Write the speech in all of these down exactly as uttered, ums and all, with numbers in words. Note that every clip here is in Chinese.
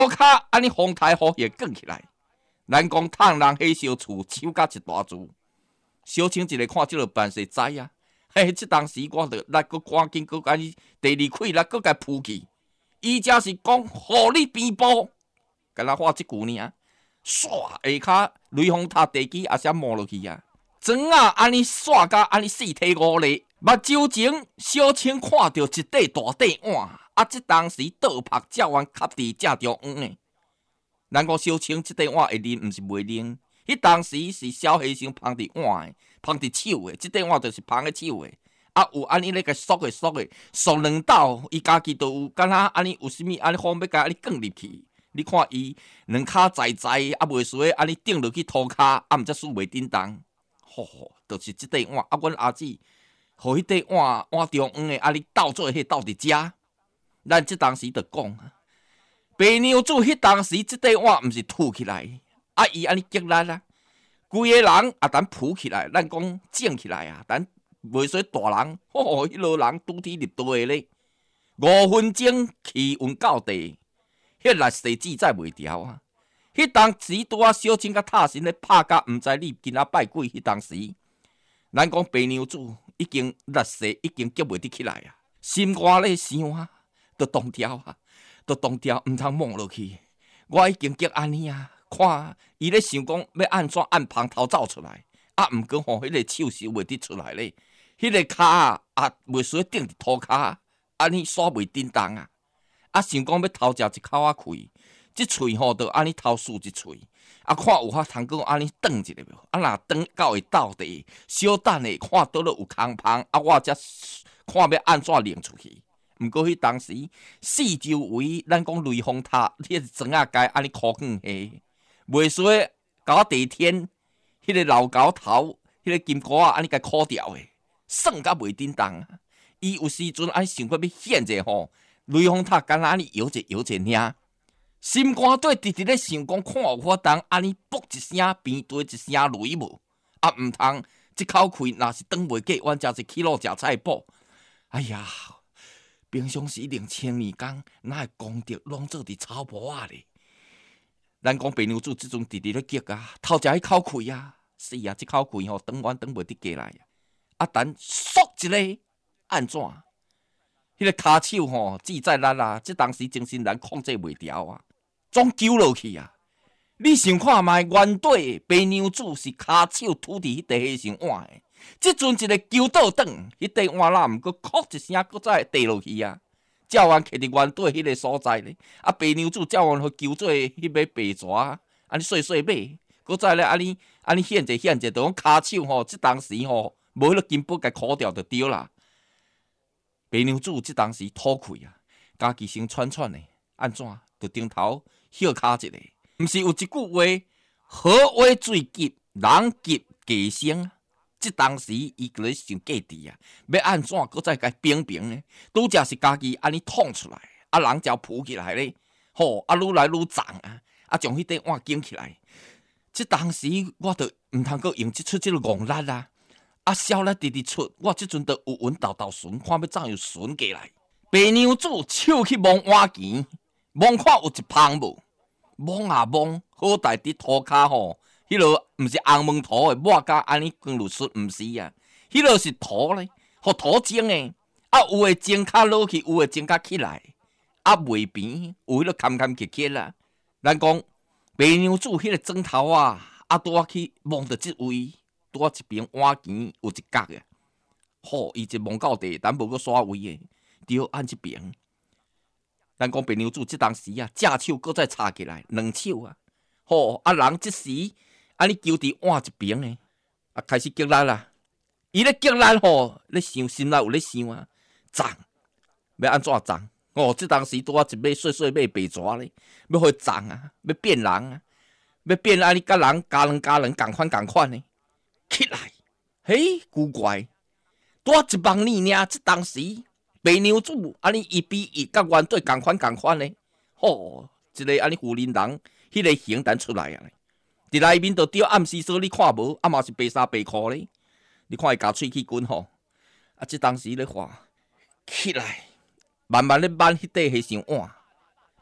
涂骹安尼风台雨也卷起来。咱讲趁人火烧厝，抢甲一大柱。小青一个看即个办事知啊，嘿，即当时我着来，搁赶紧搁安尼第二气来，搁甲扑去。伊才是讲，互你边步，敢若画即句尔，唰下骹雷峰塔地基也先摸落去啊！砖啊，安尼刷甲安尼四体五裂，目睭前小青看到一块大块碗，啊！即当时倒拍照完卡伫正中央诶。咱讲小青即块碗会啉，毋是袂啉。迄当时是小和尚捧伫碗诶，捧伫手诶，即块碗就是捧伫手诶。啊，有安尼咧个缩诶缩诶，缩两斗，伊家己都有，敢若安尼有啥物安尼风要甲安尼卷入去。你看伊两骹dài dài，啊袂衰安尼顶落去涂骹，啊毋则输袂叮当。吼、哦，就是即块碗，啊，阮阿姊，互迄块碗碗中央诶，啊你斗做迄斗伫遮。咱即当时着讲，白娘子迄当时即块碗毋是凸起来，啊伊安尼激力啊，规个人啊等浮起来，咱讲整起来啊，等袂说大人，吼、哦，迄落人拄天入地咧，五分钟气温到地，迄力势记载袂牢啊。迄当时拄啊小青甲塔神咧拍甲，毋知你今仔拜鬼。迄当时，咱讲白娘子已经力势已经激袂得起来啊，心肝咧想啊，都冻掉啊，都冻掉，毋通摸落去。我已经激安尼啊，看伊咧想讲要安怎按旁头走出来，啊，毋过吼，迄个手是袂得出来咧，迄个骹啊，啊袂使顶伫涂骹，安尼煞袂叮当啊，啊想讲要偷食一口仔开。即喙吼，就安尼偷漱一喙，啊，看有法通过安尼转一下无？啊，若转到会到地，小等下看倒落有空芳，啊，我才看要安怎拎出去。毋过迄当时四周围，咱讲雷峰塔，迄个砖仔街安尼枯卷下，袂说搞地天，迄、那个老高头，迄、那个金箍仔安尼甲箍掉诶，算甲袂叮当啊！伊有时阵安尼想过要显者吼，雷峰塔敢若安尼摇者摇者尔。心肝底直直咧想讲，看有法当安尼卜一声，边对一声雷无？啊，毋通即口开，若是转袂过，阮食一起路食菜脯。哎呀，平常时连千年工，哪会功德拢做伫草坡啊咧？咱讲白娘子即阵直直咧激啊，头食迄口开啊，是啊，即口开吼，转完转袂得过来啊。啊，等缩一个，安怎？迄、那个骹手吼，记载力啊，即当时精神人控制袂牢啊。总揪落去啊！你想看卖原底白娘子是骹手拄伫迄块和尚碗的，即阵一个揪倒转，迄块碗啦，毋过哭一声，搁再跌落去啊！照完徛伫原底迄个所在咧，啊白娘子照完去揪做迄尾白蛇，安尼细细尾，搁再咧安尼安尼显者显者，就讲骹手吼，即当时吼无迄个金箔甲箍掉就对啦。白娘子即当时吐气啊，家己先喘喘的，安怎？就顶头歇骹一下，毋是有一句话：好话最急，人急鸡生。即当时伊就咧想计治啊，要安怎搁再甲平平呢？拄则是家己安尼捅出来，啊人才浮起来咧，吼啊愈来愈重啊，啊将迄块碗捡起来。即当时我着毋通阁用即出即个戆力啊，啊痟力直直出，我即阵着有魂豆豆顺，看要怎样顺过来。白娘子手去摸碗钱。摸看有一芳无，摸啊摸，好在伫涂骹吼，迄落毋是红毛土诶，抹甲安尼光入出，毋是啊，迄落是土咧，互土蒸诶，啊有诶蒸骹落去，有诶蒸骹起来，啊袂平，有迄落坎坎坷坷啦。咱讲白娘子迄个砖头啊，啊拄啊去摸着即位，拄啊一边碗钱有一角啊，吼，伊一摸到地，但无阁刷位诶，对按即边。咱讲白娘子即当时啊，正手搁再插起来，两手啊，吼啊人即时安尼揪伫碗一边诶，啊开始激力啦。伊咧激力吼，咧想心内有咧想啊，涨要安怎涨？哦，即当时拄啊一尾细细尾白蛇咧，要互涨啊，要变人啊，要变安尼甲人加人加人共款共款诶，起来，嘿，古怪，拄啊一万年尔，即当时。白娘子安尼一比一，甲原对共款共款咧，吼，一个安尼富人人，迄个形单出来啊！伫内面就对暗时说你看无，啊嘛是白衫白裤咧。你看伊咬喙齿滚吼，啊，即当时咧话起来，慢慢咧挽迄块和尚碗，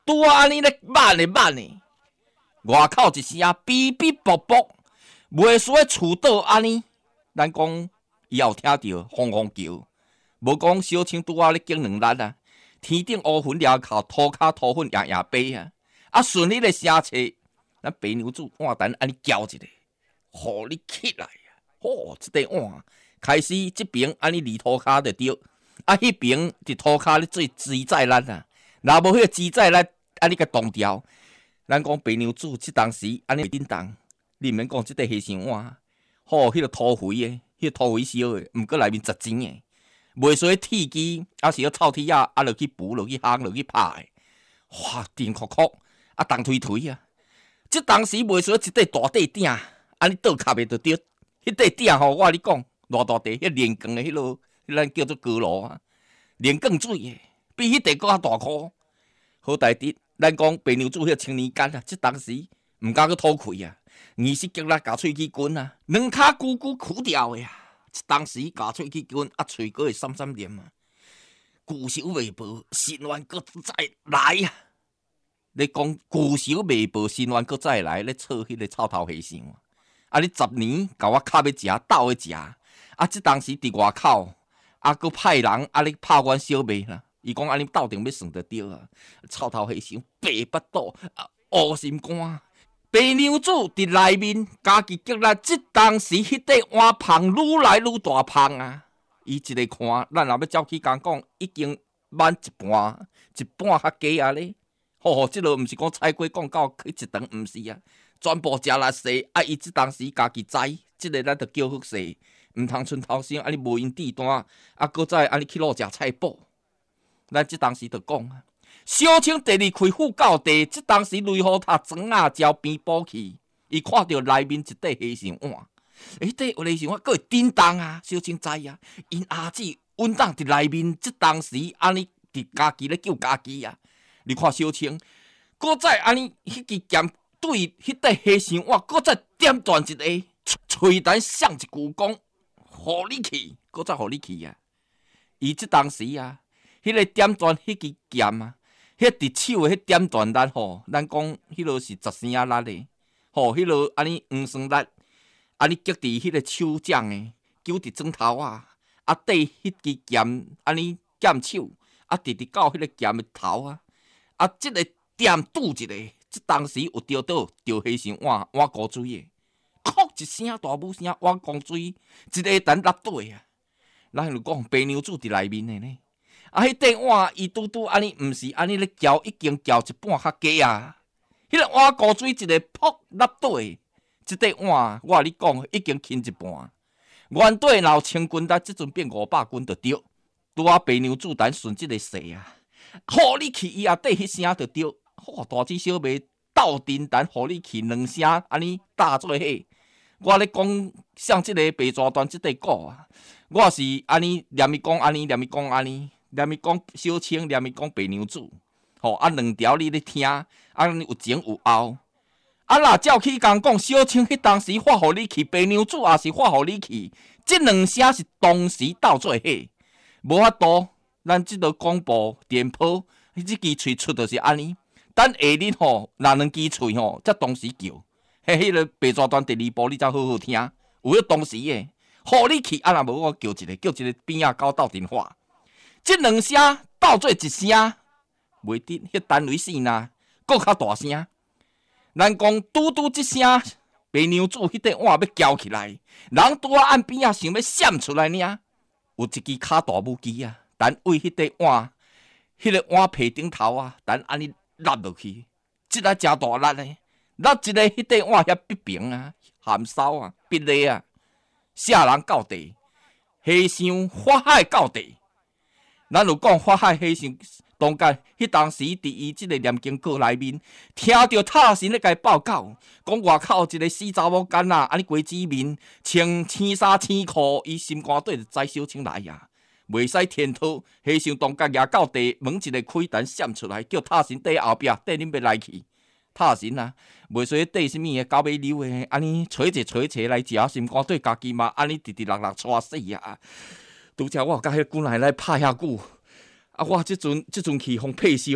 拄啊安尼咧慢咧慢咧，外口一声哔哔啵啵，袂输诶厝倒安尼，咱讲伊也有听着轰轰叫，无讲小青拄啊咧惊两力啊，天顶乌云掠靠，涂骹涂粉夜夜飞啊，啊顺迄个声切，咱白牛主换等安尼叫一下，互你起来啊！吼、哦，即块碗开始即边安尼离涂骹就对，啊迄边伫涂骹咧做自在力啊，若无迄个自在力安尼甲动掉，咱讲白牛主即当时安尼叮当，你免讲即块黑箱碗，吼、哦，迄、那个土肥诶，迄、那个土肥烧诶，毋过内面杂钱诶，袂说铁机，啊是要臭铁啊，啊落去补落去烘落去拍诶，哇，电酷酷，啊动推推啊！即当时袂说一块大块鼎，安尼倒卡袂着着。迄块鼎吼，我甲你讲，偌大块，迄炼钢诶，迄落，迄咱叫做锅炉啊，炼钢水诶，比迄块搁较大箍。好代志，咱讲白牛主迄青年间啊，即当时毋敢去吐气啊，二十脚力甲喙齿滚啊，两骹咕咕苦掉诶啊！即当时甲喙齿滚，啊喙搁会闪闪念啊，久守未报，心愿搁再来啊！你讲久守未报，心愿搁再来，咧撮迄个臭头和尚啊！你十年甲我卡要食，斗要食，啊！即当时伫外口，啊，搁派人啊，咧拍阮小妹啦。伊讲安尼斗阵要算得着啊！臭头和尚白腹肚，啊，乌心肝，白娘子伫内面，家己激力。即当时迄块碗芳愈来愈大芳啊！伊一个看，咱若要走去讲讲，已经满一半，一半较加啊咧。吼吼，即落毋是讲菜龟讲到去一顿，毋是啊，全部食力细。啊，伊即当时家己知，即、這個咱着叫好势，毋通剩头先安尼无因地单，啊，搁再安尼去落食菜脯。咱即当时着讲啊，小青第二开副教地，即当时雷虎塔庄啊招边补去，伊看到内面一块和尚碗，迄块和尚碗搁会叮当啊，小青知啊，因阿姊稳当伫内面，即当时安尼伫家己咧救家己啊。你看小青，搁再安尼迄支剑对迄块和尚碗，搁再点断一个，喙弹响一句讲，互你去，搁再互你去啊！伊即当时啊，迄、那个点断迄支剑啊，迄伫手诶，迄点断力吼，咱讲迄落是十生力诶，吼，迄落安尼黄酸力，安尼击伫迄个手掌诶，揪伫砖头啊，啊缀迄支剑安尼剑手，啊直直到迄个剑诶头啊。啊！即、這个点拄一个，即当时有钓到钓和尚碗碗古水诶，哭一声大母声，碗古水一个等落底啊！咱就讲白牛主伫内面诶呢。啊，迄块碗伊拄拄安尼，毋是安尼咧搅，已经搅一半较加啊！迄、那个碗古水一个噗落底，即块碗我甲你讲已经轻一半。原底若有千斤力，即阵变五百斤就对。拄啊，白牛主等顺即个势啊！互你去，伊也缀迄声就对。吼、哦，大姊小妹斗阵等互你去两声，安尼搭做伙。我咧讲像即个白蛇传即块鼓啊，我是安尼念伊讲安尼，念伊讲安尼，念伊讲小青，念伊讲白娘子。吼、哦，啊两条你咧听，啊有前有后。啊若照起讲讲小青迄当时发互你去，白娘子也是发互你去，即两声是同时斗做伙，无法度。咱即个广播电波，即支喙出就是安尼。等下日吼，若两支喙吼，才同时叫。迄迄个白蛇传第二部，你才好好听。有迄同时诶，互你去，啊若无我叫一个，叫一个边仔狗斗阵话。即两声斗做一声，袂得迄单位死呐，搁较大声。咱讲拄拄即声，白娘子迄块碗要交起来，人拄啊岸边仔想要闪出来呢，有一支骹大母鸡啊。等为迄块碗，迄、那个碗皮顶头啊，等安尼落落去，即个真大力咧，落一个迄块碗遐必平啊，含梢啊，必咧啊，下人到地，和尚法海到地。咱有讲法海和尚当间，迄当时伫伊即个念经阁内面，听到塔神咧甲伊报告，讲外口一个死查某干啊，安尼鬼子面，穿青衫青裤，伊心肝底就知小青来啊。袂使天讨，和尚当家举到地，门一个开弹闪出来，叫塔神伫后壁，缀恁要来去。塔神啊，袂说缀什物个狗尾溜诶，安尼吹者吹者来食，心肝对家己嘛，安尼直直落落带死啊！拄则我甲迄姑奶奶拍遐久，啊，我即阵即阵去互配烧，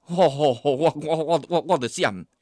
吼吼吼，我我我我我着闪，